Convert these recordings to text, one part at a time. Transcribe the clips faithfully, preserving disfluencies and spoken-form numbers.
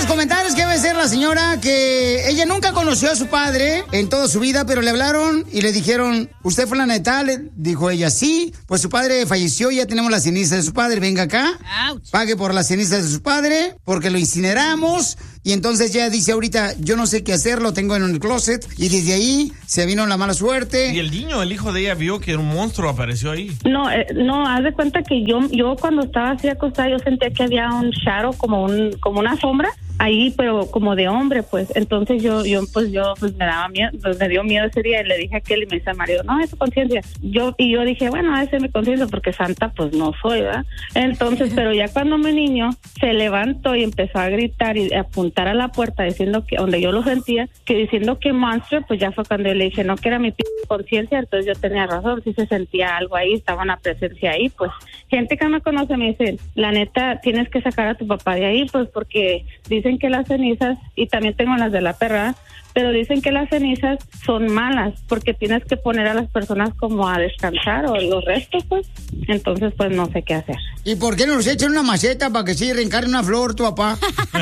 comentarios que debe ser la señora que ella nunca conoció a su padre en toda su vida, pero le hablaron y le dijeron, ¿usted fue la neta? Le dijo ella, sí, pues su padre falleció, ya tenemos las cenizas de su padre, venga acá, Ouch. Pague por las cenizas de su padre, porque lo incineramos. Y entonces ya dice ahorita, yo no sé qué hacer, lo tengo en el closet. Y desde ahí se vino la mala suerte. Y el niño, el hijo de ella, vio que un monstruo apareció ahí. No, eh, no, haz de cuenta que yo yo cuando estaba así acostada, yo sentía que había un shadow, como un como una sombra ahí, pero como de hombre, pues. Entonces yo yo pues yo pues me daba miedo, pues me dio miedo ese día y le dije a aquel y me dice al marido, no, es tu conciencia. Yo y yo dije, bueno, esa es mi conciencia porque santa pues no soy, ¿verdad? Entonces, pero ya cuando mi niño se levantó y empezó a gritar y a apuntar a la puerta diciendo que, donde yo lo sentía, que diciendo que monstruo, pues ya fue cuando yo le dije, no, que era mi p- conciencia, entonces yo tenía razón, sí se sentía algo ahí, estaba una presencia ahí, pues. Gente que me conoce me dice, la neta, tienes que sacar a tu papá de ahí, pues porque dicen que las cenizas, y también tengo las de la perra, pero dicen que las cenizas son malas, porque tienes que poner a las personas como a descansar, o los restos, pues. Entonces, pues no sé qué hacer. ¿Y por qué no nos echan una maceta para que sí reencarne una flor tu papá?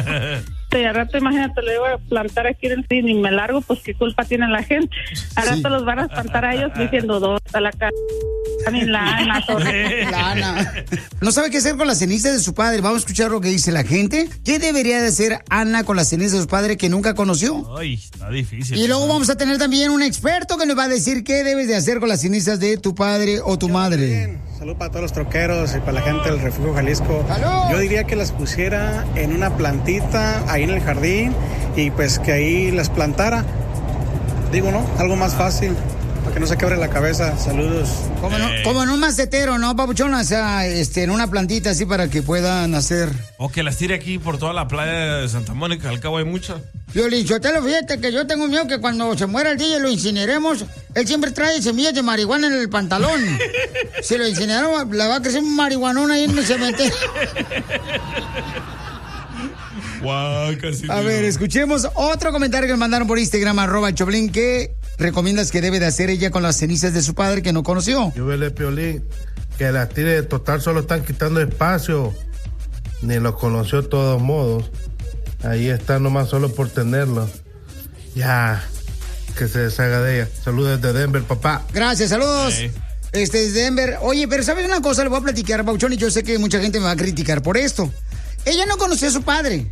Y al rato, imagínate, le voy a plantar aquí en el cine y me largo, pues qué culpa tiene la gente. Al rato sí. Los van a espantar a ellos diciendo, ¿dónde está la cara? La Ana, la Ana. No sabe qué hacer con las cenizas de su padre. Vamos a escuchar lo que dice la gente. ¿Qué debería de hacer Ana con las cenizas de su padre que nunca conoció? Ay, está difícil. Y luego vamos a tener también un experto que nos va a decir qué debes de hacer con las cenizas de tu padre o tu madre. Bien. Salud para todos los troqueros y para la gente del Refugio Jalisco. ¡Salud! Yo diría que las pusiera en una plantita ahí en el jardín y pues que ahí las plantara. Digo, ¿no? Algo más fácil. Para que no se quebre la cabeza. Saludos. Como, no, como en un macetero, ¿no, papuchón? O sea, este, en una plantita así para que puedan hacer. O que las tire aquí por toda la playa de Santa Mónica. Al cabo hay muchas. Piolín, yo te lo fíjate que yo tengo miedo que cuando se muera el D J y lo incineremos, él siempre trae semillas de marihuana en el pantalón. Si lo incineramos, le va a crecer un marihuanón ahí en el cementerio. Wow, casi a ver, escuchemos otro comentario que me mandaron por Instagram, arroba el Choplin, ¿qué recomiendas que debe de hacer ella con las cenizas de su padre que no conoció? Yo vele, Piolín, que las tire de total, solo están quitando espacio, ni los conoció de todos modos. Ahí está nomás solo por tenerlo. Ya, que se deshaga de ella. Saludos desde Denver, papá. Gracias, saludos. Hey. Este es Denver. Oye, pero ¿sabes una cosa? Le voy a platicar, Pauchón, y yo sé que mucha gente me va a criticar por esto. Ella no conoció a su padre,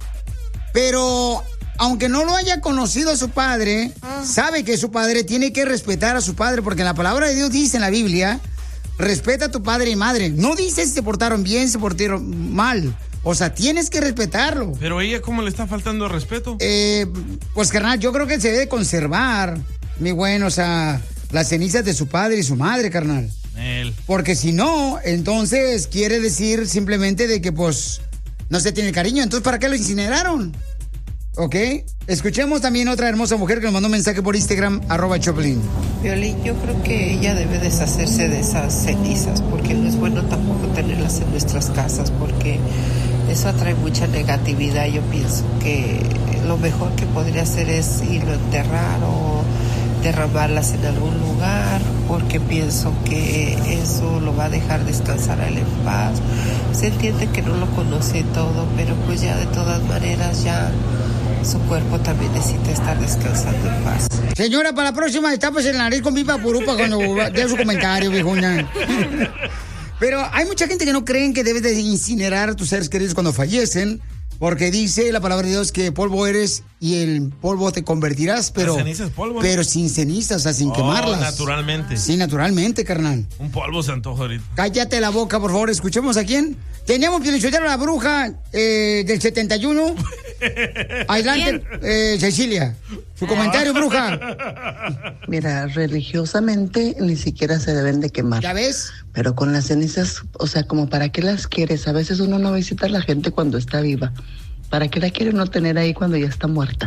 pero aunque no lo haya conocido a su padre, ah. sabe que su padre tiene que respetar a su padre, porque en la palabra de Dios dice en la Biblia, respeta a tu padre y madre. No dice si se portaron bien, se portaron mal. O sea, tienes que respetarlo. Pero ella, ¿cómo le está faltando el respeto? Eh, pues, carnal, yo creo que se debe conservar, mi bueno, o sea, las cenizas de su padre y su madre, carnal. Él. Porque si no, entonces quiere decir simplemente de que, pues, no se tiene cariño. Entonces, ¿para qué lo incineraron? ¿Ok? Escuchemos también otra hermosa mujer que nos mandó un mensaje por Instagram, arroba Choplin. Violín, yo creo que ella debe deshacerse de esas cenizas, porque no es bueno tampoco tenerlas en nuestras casas, porque eso atrae mucha negatividad. Yo pienso que lo mejor que podría hacer es irlo a enterrar o derramarlas en algún lugar, porque pienso que eso lo va a dejar descansar a él en paz. Se entiende que no lo conoce todo, pero pues ya de todas maneras ya su cuerpo también necesita estar descansando en paz. Señora, para la próxima tápese la nariz con pipa purupa cuando dé su comentario, viejona. Pero hay mucha gente que no creen que debes de incinerar a tus seres queridos cuando fallecen, porque dice la palabra de Dios que polvo eres y el polvo te convertirás, pero, cenizas polvo, ¿no? Pero sin cenizas, o sea, sin oh, quemarlas. Naturalmente. Sí, naturalmente, carnal. Un polvo se antoja ahorita. Cállate la boca, por favor. Escuchemos a quién. Teníamos que a la bruja eh, del setenta y uno. Adelante, eh, Cecilia. Su comentario, bruja. Mira, religiosamente ni siquiera se deben de quemar. ¿Ya ves? Pero con las cenizas, o sea, como para qué las quieres. A veces uno no visita a la gente cuando está viva. ¿Para qué la quiere uno tener ahí cuando ya está muerta?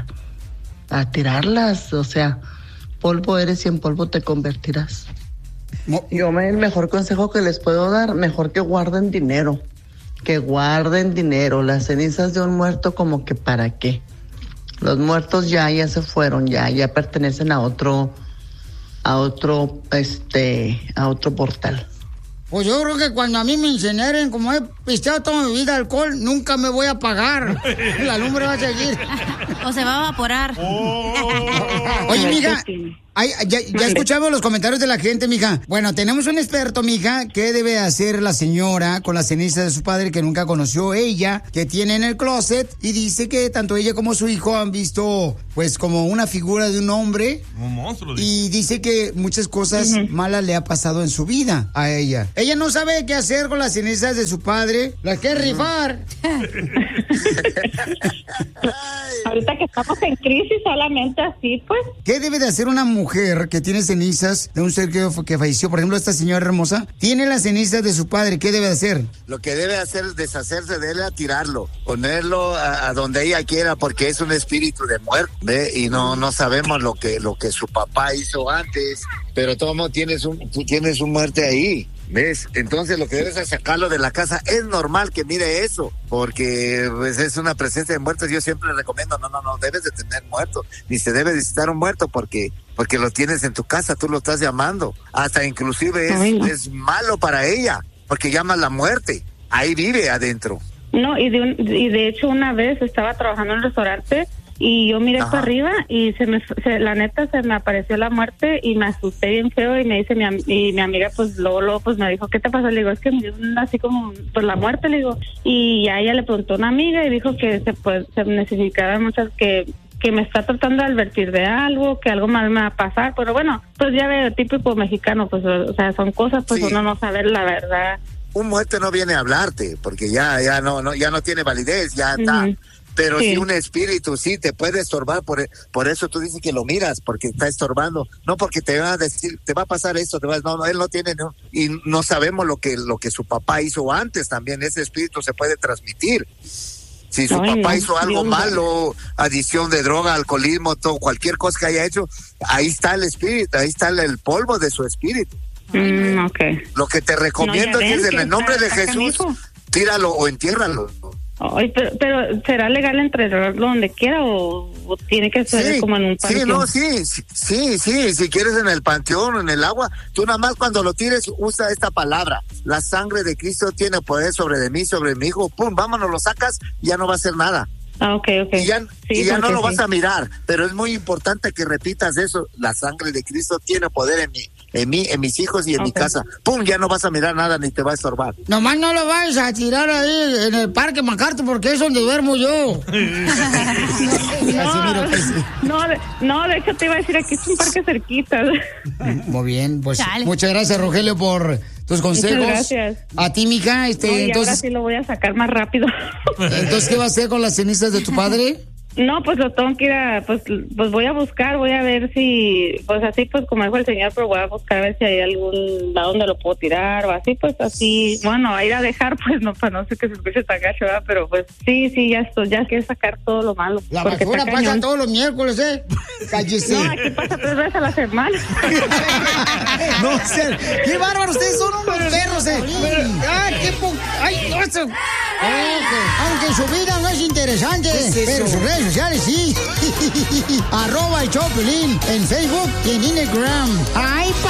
A tirarlas, o sea, polvo eres y en polvo te convertirás. No. Yo me, el mejor consejo que les puedo dar, mejor que guarden dinero. Que guarden dinero. Las cenizas de un muerto, como que para qué. Los muertos ya, ya se fueron, ya, ya pertenecen a otro, a otro, este, a otro portal. Pues yo creo que cuando a mí me incineren, como he pisteado toda mi vida alcohol, nunca me voy a apagar. La lumbre va a seguir. O se va a evaporar. Oh. Oye, mija, ay, ya, ya escuchamos los comentarios de la gente, mija. Bueno, tenemos un experto, mija, ¿qué debe hacer la señora con las cenizas de su padre que nunca conoció ella, que tiene en el closet? Y dice que tanto ella como su hijo han visto, pues, como una figura de un hombre. Un monstruo. Dice. Y dice que muchas cosas uh-huh. malas le ha pasado en su vida a ella. Ella no sabe qué hacer con las cenizas de su padre. Las quiere uh-huh. rifar. Ahorita que estamos en crisis, solamente así, pues. ¿Qué debe de hacer una mujer que tiene cenizas de un ser que, que falleció? Por ejemplo, esta señora hermosa tiene las cenizas de su padre. ¿Qué debe de hacer? Lo que debe hacer es deshacerse de él, a tirarlo, ponerlo a, a donde ella quiera, porque es un espíritu de muerte, ¿ve? Y no no sabemos lo que lo que su papá hizo antes, pero todo tienes un tú tienes un muerte ahí. ¿Ves? Entonces lo que debes es sacarlo de la casa. Es normal que mire eso, porque pues, es una presencia de muertos. Yo siempre recomiendo, no, no, no, debes de tener muertos, ni se debe visitar un muerto porque porque lo tienes en tu casa, tú lo estás llamando. Hasta inclusive es, es malo para ella, porque llamas la muerte. Ahí vive adentro. No, y de, un, y de hecho una vez estaba trabajando en un restaurante y yo miré para arriba y se me, se, la neta se me apareció la muerte y me asusté bien feo y me dice mi, y mi amiga pues luego, luego pues me dijo, ¿qué te pasó? Le digo, es que me dio así como pues la muerte, le digo, y ya ella le preguntó a una amiga y dijo que se pues se necesitaban muchas que que me está tratando de advertir de algo, que algo mal me va a pasar, pero bueno, pues ya veo, típico mexicano, pues o sea, son cosas pues sí. Uno no sabe la verdad. Un muerto no viene a hablarte, porque ya ya no no ya no tiene validez, ya está. Uh-huh. Pero sí. Si un espíritu sí te puede estorbar, por, por eso tú dices que lo miras, porque está estorbando, no porque te va a decir, te va a pasar esto, te va, no, no, él no tiene, no, y no sabemos lo que lo que su papá hizo antes también, ese espíritu se puede transmitir. Si su Ay, papá no, hizo algo Dios malo, Dios. Adición de droga, alcoholismo, todo, cualquier cosa que haya hecho, ahí está el espíritu, ahí está el, el polvo de su espíritu. Mm, okay. Lo que te recomiendo no, es que en el nombre de Jesús, tíralo o entiérralo. Ay, pero, pero ¿será legal enterrarlo donde quiera o, o tiene que ser sí, como en un panteón? Sí, no, sí, sí, sí, si quieres en el panteón o en el agua, tú nada más cuando lo tires usa esta palabra, la sangre de Cristo tiene poder sobre de mí, sobre mi hijo, pum, vámonos, lo sacas y ya no va a hacer nada. Ah, ok, ok. Y ya, sí, y ya no lo sí. vas a mirar, pero es muy importante que repitas eso, la sangre de Cristo tiene poder en mí. En mí, en mis hijos y en okay. mi casa. ¡Pum! Ya no vas a mirar nada ni te va a estorbar. Nomás no lo vayas a tirar ahí en el Parque MacArthur porque es donde duermo yo. no, no, de, no, de hecho te iba a decir, aquí es un parque cerquita. Muy bien, pues Chale. Muchas gracias, Rogelio, por tus consejos. Muchas gracias. A ti, mija. Este, no, y entonces, ahora sí lo voy a sacar más rápido. Entonces, ¿qué va a hacer con las cenizas de tu padre? No, pues lo tengo que ir a, pues, pues voy a buscar, voy a ver si, pues así, pues como dijo el señor, pero voy a buscar a ver si hay algún lado donde lo puedo tirar o así, pues así, bueno, a ir a dejar, pues no, para no sé que se escuche tan gacho, ¿verdad? Pero pues sí, sí, ya estoy, ya quiero sacar todo lo malo. La basura pasa todos los miércoles, ¿eh? Cállese. No, aquí pasa tres veces a la semana. No, o sea, qué bárbaro, ustedes son unos perros, ¿eh? Ah, qué po... Ay, no, eso... Okay. Aunque su vida no es interesante, es pero sus redes sociales sí. Arroba el Choplin en Facebook y en Instagram. Ay,